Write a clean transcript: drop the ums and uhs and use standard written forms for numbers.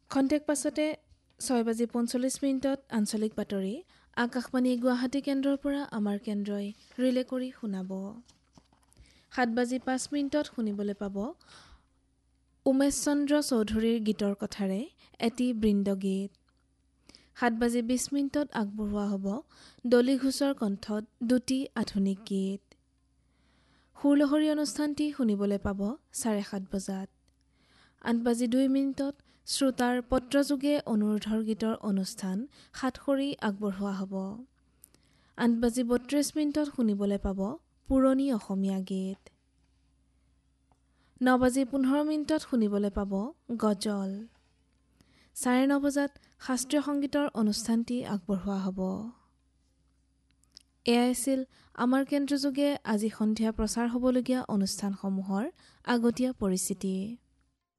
খন্তেক পাছতে 6:45 আঞ্চলিক বাতৰি আকাশবাণী গুৱাহাটী কেন্দ্ৰৰ পৰা আমাৰ কেন্দ্ৰই ৰিলে কৰি শুনাব। 7:05 শুনিবলৈ পাব উমেশ চন্দ্ৰ চৌধুৰীৰ গীতৰ কথাৰে এটি বৃন্দগীত। 7:20 আগবঢ়োৱা হ'ব ডলি ঘোষৰ কণ্ঠত দুটি আধুনিক গীত। সুৰলহৰী অনুষ্ঠানটি শুনিবলৈ পাব 7:30 বজাত। 8:02 শ্ৰোতাৰ পত্ৰযোগে অনুৰোধৰ গীতৰ অনুষ্ঠান সাতসৰী আগবঢ়োৱা হ'ব। 8:32 শুনিবলৈ পাব পুৰণি অসমীয়া গীত। 9:15 শুনিবলৈ পাব গজল। 9:30 বজাত শাস্ত্ৰীয় সংগীতৰ অনুষ্ঠানটি আগবঢ়োৱা হ'ব। এয়াই আছিল আমাৰ কেন্দ্ৰযোগে আজি সন্ধিয়া প্ৰচাৰ হ'বলগীয়া অনুষ্ঠানসমূহৰ আগতীয়া পৰিচিতি।